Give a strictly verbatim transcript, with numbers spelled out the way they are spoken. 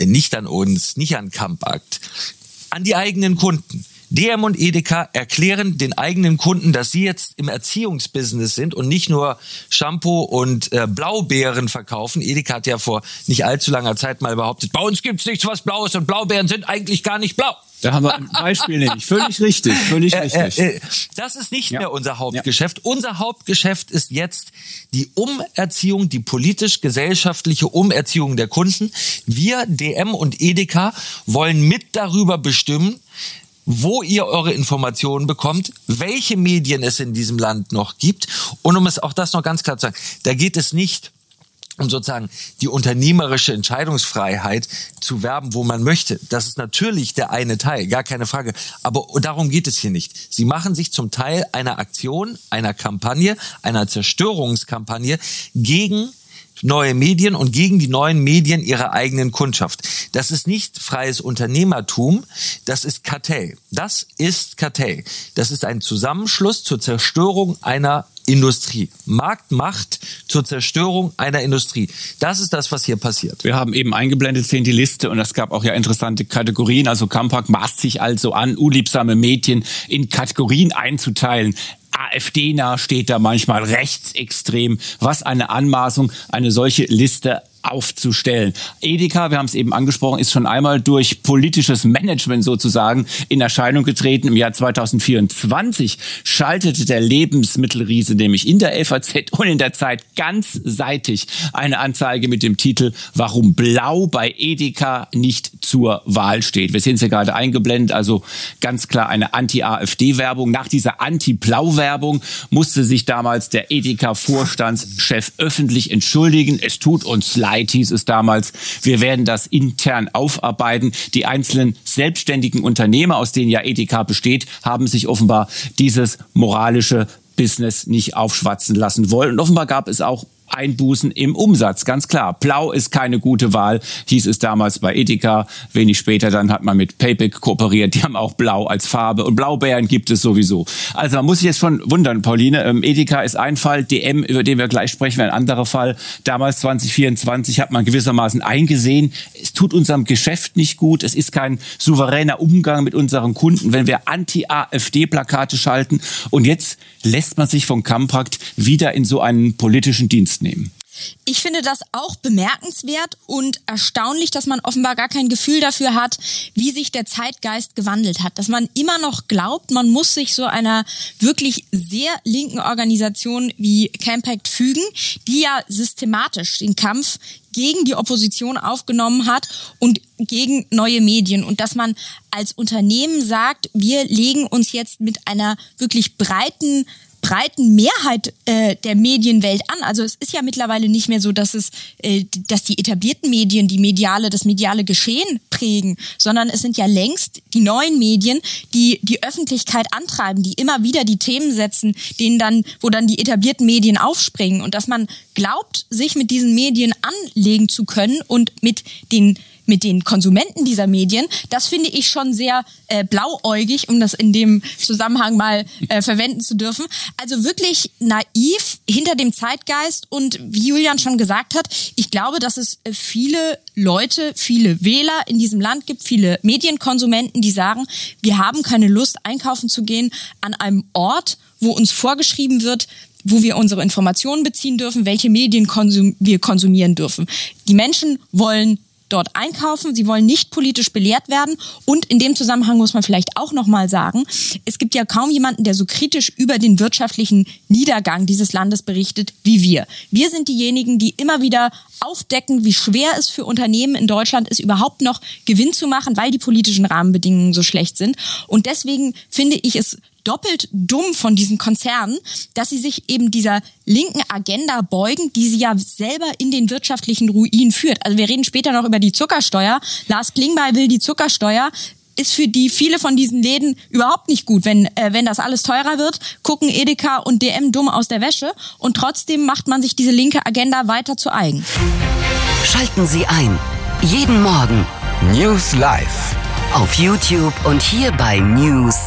nicht an uns, nicht an Campact, an die eigenen Kunden. D M und Edeka erklären den eigenen Kunden, dass sie jetzt im Erziehungsbusiness sind und nicht nur Shampoo und äh, Blaubeeren verkaufen. Edeka hat ja vor nicht allzu langer Zeit mal behauptet, bei uns gibt's nichts, was blau ist und Blaubeeren sind eigentlich gar nicht blau. Da haben wir ein Beispiel nämlich. Völlig richtig, völlig richtig. Äh, äh, das ist nicht ja. mehr unser Hauptgeschäft. Ja. Unser Hauptgeschäft ist jetzt die Umerziehung, die politisch-gesellschaftliche Umerziehung der Kunden. Wir, D M und Edeka, wollen mit darüber bestimmen, wo ihr eure Informationen bekommt, welche Medien es in diesem Land noch gibt. Und um es auch das noch ganz klar zu sagen, da geht es nicht um sozusagen die unternehmerische Entscheidungsfreiheit zu werben, wo man möchte. Das ist natürlich der eine Teil, gar keine Frage. Aber darum geht es hier nicht. Sie machen sich zum Teil einer Aktion, einer Kampagne, einer Zerstörungskampagne gegen neue Medien und gegen die neuen Medien ihrer eigenen Kundschaft. Das ist nicht freies Unternehmertum, das ist Kartell. Das ist Kartell. Das ist ein Zusammenschluss zur Zerstörung einer Industrie. Marktmacht zur Zerstörung einer Industrie. Das ist das, was hier passiert. Wir haben eben eingeblendet, sehen die Liste, und es gab auch ja interessante Kategorien. Also Campact maßt sich also an, unliebsame Medien in Kategorien einzuteilen. AfD-nah steht da manchmal, rechtsextrem. Was eine Anmaßung, eine solche Liste aufzustellen. Edeka, wir haben es eben angesprochen, ist schon einmal durch politisches Management sozusagen in Erscheinung getreten. Im Jahr zweitausendvierundzwanzig schaltete der Lebensmittelriese nämlich in der F A Z und in der Zeit ganzseitig eine Anzeige mit dem Titel "Warum Blau bei Edeka nicht zur Wahl steht". Wir sehen es ja gerade eingeblendet, also ganz klar eine Anti-AfD-Werbung. Nach dieser Anti-Blau-Werbung musste sich damals der Edeka-Vorstandschef öffentlich entschuldigen. Es tut uns leid, hieß es damals. Wir werden das intern aufarbeiten. Die einzelnen selbstständigen Unternehmer, aus denen ja Edeka besteht, haben sich offenbar dieses moralische Business nicht aufschwatzen lassen wollen. Und offenbar gab es auch Einbußen im Umsatz, ganz klar. Blau ist keine gute Wahl, hieß es damals bei Edeka. Wenig später dann hat man mit Payback kooperiert, die haben auch Blau als Farbe, und Blaubeeren gibt es sowieso. Also man muss sich jetzt schon wundern, Pauline, ähm, Edeka ist ein Fall, D M, über den wir gleich sprechen, wäre ein anderer Fall. Damals zwanzig vierundzwanzig hat man gewissermaßen eingesehen, es tut unserem Geschäft nicht gut, es ist kein souveräner Umgang mit unseren Kunden, wenn wir Anti-AfD-Plakate schalten, und jetzt lässt man sich von Campact wieder in so einen politischen Dienst nehmen. Ich finde das auch bemerkenswert und erstaunlich, dass man offenbar gar kein Gefühl dafür hat, wie sich der Zeitgeist gewandelt hat. Dass man immer noch glaubt, man muss sich so einer wirklich sehr linken Organisation wie Campact fügen, die ja systematisch den Kampf gegen die Opposition aufgenommen hat und gegen neue Medien. Und dass man als Unternehmen sagt, wir legen uns jetzt mit einer wirklich breiten breiten Mehrheit äh, der Medienwelt an. Also es ist ja mittlerweile nicht mehr so, dass es, äh, dass die etablierten Medien die mediale, das mediale Geschehen prägen, sondern es sind ja längst die neuen Medien, die die Öffentlichkeit antreiben, die immer wieder die Themen setzen, denen dann, wo dann die etablierten Medien aufspringen, und dass man glaubt, sich mit diesen Medien anlegen zu können und mit den mit den Konsumenten dieser Medien, das finde ich schon sehr äh, blauäugig, um das in dem Zusammenhang mal äh, verwenden zu dürfen. Also wirklich naiv hinter dem Zeitgeist, und wie Julian schon gesagt hat, ich glaube, dass es äh, viele Leute, viele Wähler in diesem Land gibt, viele Medienkonsumenten, die sagen, wir haben keine Lust, einkaufen zu gehen an einem Ort, wo uns vorgeschrieben wird, wo wir unsere Informationen beziehen dürfen, welche Medien konsum- wir konsumieren dürfen. Die Menschen wollen dort einkaufen, sie wollen nicht politisch belehrt werden, und in dem Zusammenhang muss man vielleicht auch nochmal sagen, es gibt ja kaum jemanden, der so kritisch über den wirtschaftlichen Niedergang dieses Landes berichtet wie wir. Wir sind diejenigen, die immer wieder aufdecken, wie schwer es für Unternehmen in Deutschland ist, überhaupt noch Gewinn zu machen, weil die politischen Rahmenbedingungen so schlecht sind, und deswegen finde ich es doppelt dumm von diesen Konzernen, dass sie sich eben dieser linken Agenda beugen, die sie ja selber in den wirtschaftlichen Ruin führt. Also wir reden später noch über die Zuckersteuer. Lars Klingbeil will die Zuckersteuer. Ist für die viele von diesen Läden überhaupt nicht gut. Wenn äh, wenn das alles teurer wird, gucken Edeka und D M dumm aus der Wäsche, und trotzdem macht man sich diese linke Agenda weiter zu eigen. Schalten Sie ein. Jeden Morgen News Live auf YouTube und hier bei News